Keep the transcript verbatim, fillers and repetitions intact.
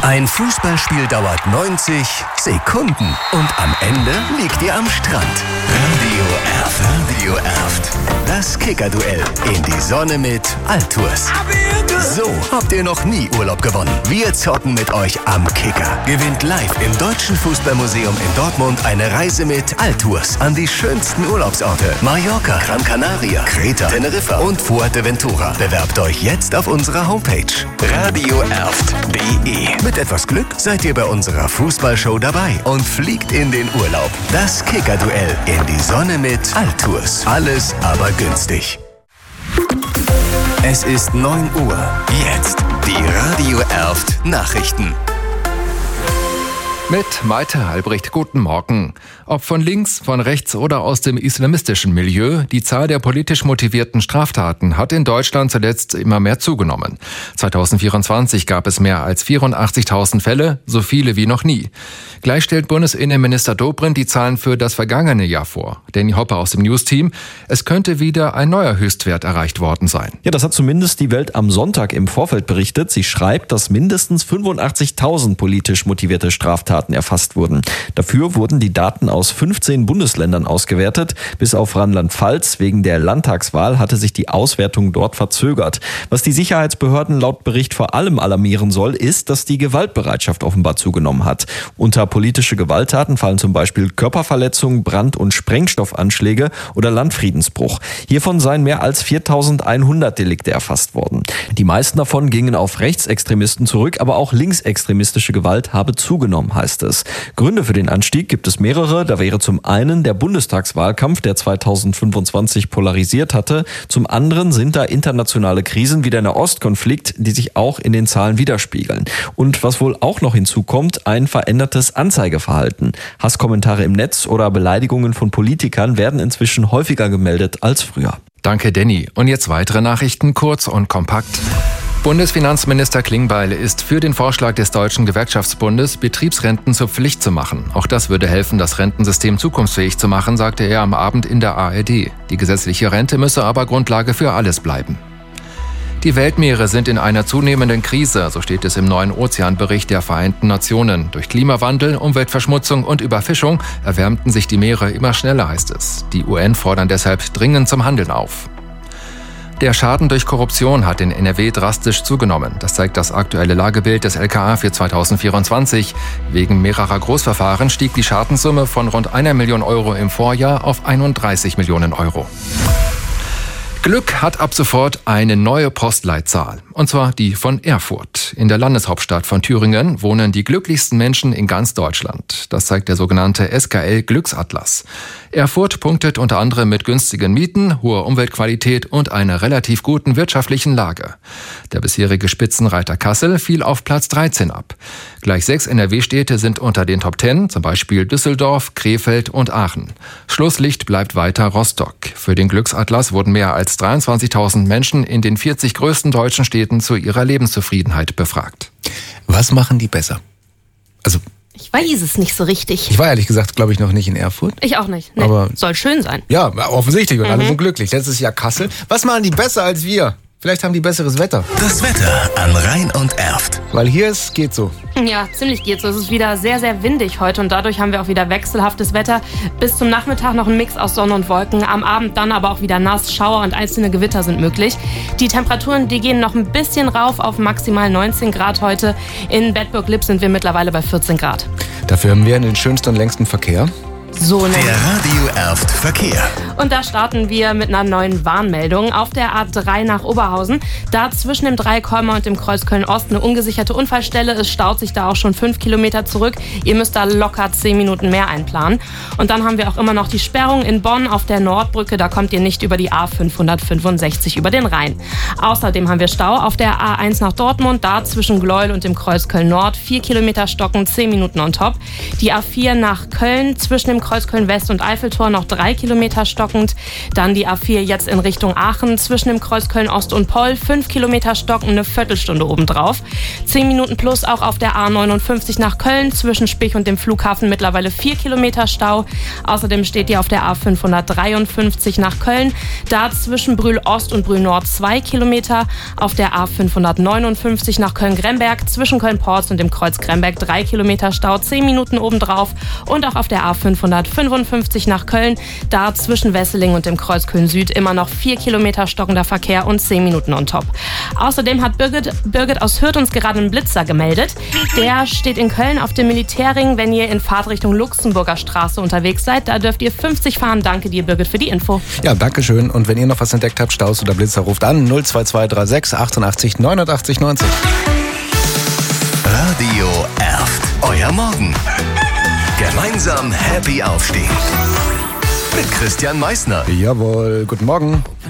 Ein Fußballspiel dauert neunzig Sekunden und am Ende liegt ihr am Strand. Radio Erft. Radio Erft. Das Kicker-Duell in die Sonne mit Altours. So habt ihr noch nie Urlaub gewonnen. Wir zocken mit euch am Kicker. Gewinnt live im Deutschen Fußballmuseum in Dortmund eine Reise mit Altours an die schönsten Urlaubsorte. Mallorca, Gran Canaria, Kreta, Teneriffa und Fuerteventura. Bewerbt euch jetzt auf unserer Homepage radio erft punkt de. Mit etwas Glück seid ihr bei unserer Fußballshow dabei und fliegt in den Urlaub. Das Kicker-Duell in die Sonne mit Altours. Alles aber günstig. Es ist neun Uhr. Jetzt die Radio Erft Nachrichten. Mit Maite Albrecht, guten Morgen. Ob von links, von rechts oder aus dem islamistischen Milieu, die Zahl der politisch motivierten Straftaten hat in Deutschland zuletzt immer mehr zugenommen. zwanzig vierundzwanzig gab es mehr als vierundachtzigtausend Fälle, so viele wie noch nie. Gleich stellt Bundesinnenminister Dobrindt die Zahlen für das vergangene Jahr vor. Danny Hopper aus dem News-Team. Es könnte wieder ein neuer Höchstwert erreicht worden sein. Ja, das hat zumindest die Welt am Sonntag im Vorfeld berichtet. Sie schreibt, dass mindestens fünfundachtzigtausend politisch motivierte Straftaten erfasst wurden. Dafür wurden die Daten aus fünfzehn Bundesländern ausgewertet. Bis auf Rheinland-Pfalz wegen der Landtagswahl hatte sich die Auswertung dort verzögert. Was die Sicherheitsbehörden laut Bericht vor allem alarmieren soll, ist, dass die Gewaltbereitschaft offenbar zugenommen hat. Unter politische Gewalttaten fallen zum Beispiel Körperverletzungen, Brand- und Sprengstoffanschläge oder Landfriedensbruch. Hiervon seien mehr als viertausendeinhundert Delikte erfasst worden. Die meisten davon gingen auf Rechtsextremisten zurück, aber auch linksextremistische Gewalt habe zugenommen, heißt es. Gründe für den Anstieg gibt es mehrere. Da wäre zum einen der Bundestagswahlkampf, der zweitausendfünfundzwanzig polarisiert hatte. Zum anderen sind da internationale Krisen wie der Nahostkonflikt, die sich auch in den Zahlen widerspiegeln. Und was wohl auch noch hinzukommt, ein verändertes Anzeigeverhalten. Hasskommentare im Netz oder Beleidigungen von Politikern werden inzwischen häufiger gemeldet als früher. Danke, Danny. Und jetzt weitere Nachrichten, kurz und kompakt. Bundesfinanzminister Klingbeil ist für den Vorschlag des Deutschen Gewerkschaftsbundes, Betriebsrenten zur Pflicht zu machen. Auch das würde helfen, das Rentensystem zukunftsfähig zu machen, sagte er am Abend in der A R D. Die gesetzliche Rente müsse aber Grundlage für alles bleiben. Die Weltmeere sind in einer zunehmenden Krise, so steht es im neuen Ozeanbericht der Vereinten Nationen. Durch Klimawandel, Umweltverschmutzung und Überfischung erwärmten sich die Meere immer schneller, heißt es. Die U N fordern deshalb dringend zum Handeln auf. Der Schaden durch Korruption hat in N R W drastisch zugenommen. Das zeigt das aktuelle Lagebild des L K A für zwanzig vierundzwanzig. Wegen mehrerer Großverfahren stieg die Schadenssumme von rund einer Million Euro im Vorjahr auf einunddreißig Millionen Euro. Glück hat ab sofort eine neue Postleitzahl, und zwar die von Erfurt. In der Landeshauptstadt von Thüringen wohnen die glücklichsten Menschen in ganz Deutschland. Das zeigt der sogenannte S K L Glücksatlas. Erfurt punktet unter anderem mit günstigen Mieten, hoher Umweltqualität und einer relativ guten wirtschaftlichen Lage. Der bisherige Spitzenreiter Kassel fiel auf Platz dreizehn ab. Gleich sechs N R W-Städte sind unter den Top zehn, zum Beispiel Düsseldorf, Krefeld und Aachen. Schlusslicht bleibt weiter Rostock. Für den Glücksatlas wurden mehr als dreiundzwanzigtausend Menschen in den vierzig größten deutschen Städten zu ihrer Lebenszufriedenheit befragt. Was machen die besser? Also ich weiß es nicht so richtig. Ich war ehrlich gesagt, glaube ich, noch nicht in Erfurt. Ich auch nicht. Nee, aber soll schön sein. Ja, offensichtlich. Und mhm. alle sind glücklich. Letztes Jahr Kassel. Was machen die besser als wir? Vielleicht haben die besseres Wetter. Das Wetter an Rhein und Erft. Weil hier ist, geht so. Ja, ziemlich geht so. Es ist wieder sehr, sehr windig heute und dadurch haben wir auch wieder wechselhaftes Wetter. Bis zum Nachmittag noch ein Mix aus Sonne und Wolken. Am Abend dann aber auch wieder nass, Schauer und einzelne Gewitter sind möglich. Die Temperaturen, die gehen noch ein bisschen rauf auf maximal neunzehn Grad heute. In Bedburg-Lipp sind wir mittlerweile bei vierzehn Grad. Dafür haben wir den schönsten und längsten Verkehr. So der Radio Erft Verkehr. Und da starten wir mit einer neuen Warnmeldung. Auf der A drei nach Oberhausen, da zwischen dem Dreikolmer und dem Kreuz Köln-Ost eine ungesicherte Unfallstelle. Es staut sich da auch schon fünf Kilometer zurück. Ihr müsst da locker zehn Minuten mehr einplanen. Und dann haben wir auch immer noch die Sperrung in Bonn auf der Nordbrücke. Da kommt ihr nicht über die A fünfhundertfünfundsechzig über den Rhein. Außerdem haben wir Stau auf der A eins nach Dortmund, da zwischen Gleuel und dem Kreuz Köln-Nord. Vier Kilometer stocken, zehn Minuten on top. Die A vier nach Köln zwischen dem Kreuz Köln-West und Eiffeltor noch drei Kilometer stocken. stockend. Dann die A vier jetzt in Richtung Aachen zwischen dem Kreuz Köln-Ost und Poll. fünf Kilometer stocken, eine Viertelstunde obendrauf. zehn Minuten plus auch auf der A neunundfünfzig nach Köln zwischen Spich und dem Flughafen mittlerweile vier Kilometer Stau. Außerdem steht die auf der A fünfhundertdreiundfünfzig nach Köln. Da zwischen Brühl-Ost und Brühl-Nord zwei Kilometer. Auf der A fünfhundertneunundfünfzig nach Köln-Gremberg zwischen Köln-Porz und dem Kreuz Gremberg drei Kilometer Stau, zehn Minuten obendrauf. Und auch auf der A fünfhundertfünfundfünfzig nach Köln, da zwischen Wesseling und dem Kreuz Köln-Süd immer noch vier Kilometer stockender Verkehr und zehn Minuten on top. Außerdem hat Birgit, Birgit aus Hürth uns gerade einen Blitzer gemeldet. Der steht in Köln auf dem Militärring, wenn ihr in Fahrtrichtung Luxemburger Straße unterwegs seid. Da dürft ihr fünfzig fahren. Danke dir, Birgit, für die Info. Ja, danke schön. Und wenn ihr noch was entdeckt habt, Staus oder Blitzer, ruft an null zwei zwei drei sechs achtundachtzig neunundachtzig neunzig. Radio Erft. Euer Morgen. Gemeinsam happy aufstehen. Mit Christian Meissner. Jawohl, guten Morgen.